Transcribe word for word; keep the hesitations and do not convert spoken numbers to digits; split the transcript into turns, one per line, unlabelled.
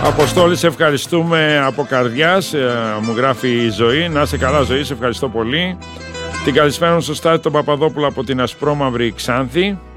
Αποστόλη, σε ευχαριστούμε από καρδιάς, μου γράφει η Ζωή. Να είσαι καλά, Ζωή, σε ευχαριστώ πολύ. Την καλησπέρα μου στο Στάθη τον Παπαδόπουλο από την Ασπρόμαυρη Ξάνθη.